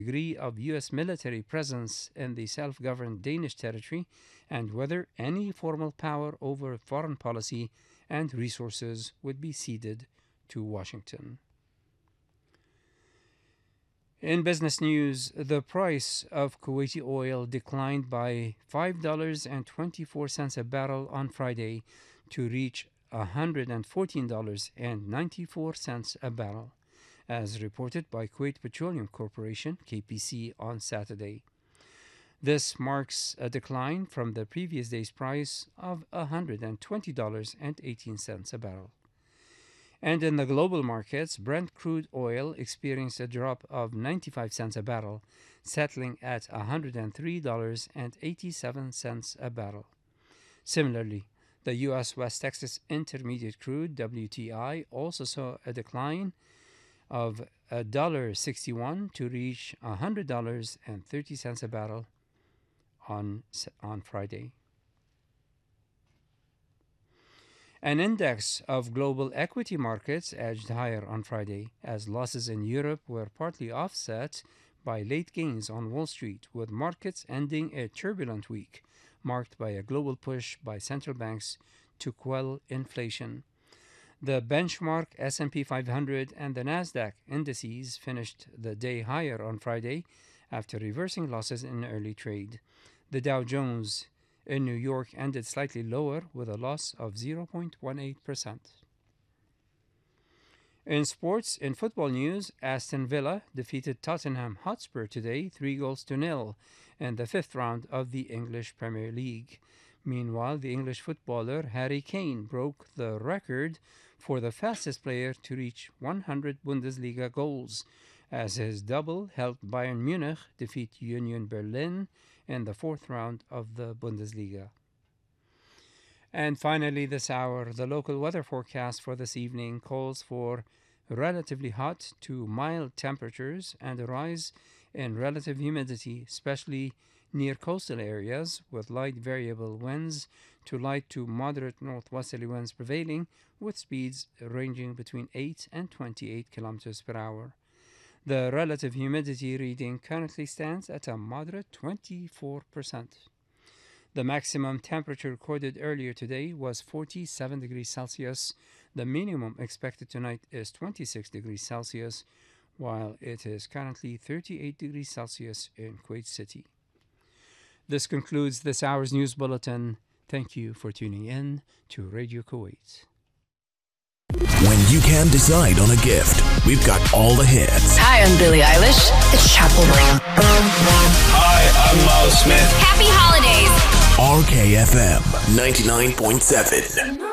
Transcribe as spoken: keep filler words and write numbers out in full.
degree of U S military presence in the self-governed Danish territory and whether any formal power over foreign policy and resources would be ceded to Washington. In business news, the price of Kuwaiti oil declined by five dollars and twenty-four cents a barrel on Friday to reach one hundred fourteen dollars and ninety-four cents a barrel, as reported by Kuwait Petroleum Corporation, K P C, on Saturday. This marks a decline from the previous day's price of one hundred twenty dollars and eighteen cents a barrel. And in the global markets, Brent crude oil experienced a drop of ninety-five cents a barrel, settling at one hundred three dollars and eighty-seven cents a barrel. Similarly, the U S West Texas Intermediate Crude, W T I, also saw a decline of one dollar and sixty-one cents to reach one hundred dollars and thirty cents a barrel on, on Friday. An index of global equity markets edged higher on Friday as losses in Europe were partly offset by late gains on Wall Street, with markets ending a turbulent week marked by a global push by central banks to quell inflation. The benchmark S and P five hundred and the Nasdaq indices finished the day higher on Friday after reversing losses in early trade. The Dow Jones in New York ended slightly lower with a loss of zero point one eight percent. In sports, in football news, Aston Villa defeated Tottenham Hotspur today three goals to nil in the fifth round of the English Premier League. Meanwhile, the English footballer Harry Kane broke the record for the fastest player to reach one hundred Bundesliga goals, as his double helped Bayern Munich defeat Union Berlin in the fourth round of the Bundesliga. And finally, this hour, the local weather forecast for this evening calls for relatively hot to mild temperatures and a rise in relative humidity, especially near coastal areas, with light variable winds to light to moderate northwesterly winds prevailing, with speeds ranging between eight and twenty-eight kilometers per hour. The relative humidity reading currently stands at a moderate twenty-four percent. The maximum temperature recorded earlier today was forty-seven degrees Celsius. The minimum expected tonight is twenty-six degrees Celsius, while it is currently thirty-eight degrees Celsius in Kuwait City. This concludes this hour's news bulletin. Thank you for tuning in to Radio Kuwait. When you can decide on a gift, we've got all the hits. Hi, I'm Billie Eilish. It's Chapel Roan. Hi, I'm Miles Smith. Happy holidays. R K F M ninety-nine point seven.